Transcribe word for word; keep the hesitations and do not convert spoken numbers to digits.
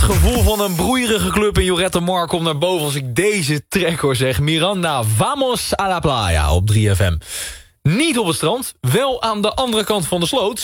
gevoel van een broeierige club in Lloret de Mar komt naar boven als ik deze track hoor, zeg. Miranda, Vamos a la Playa op drie F M. Niet op het strand, wel aan de andere kant van de sloot.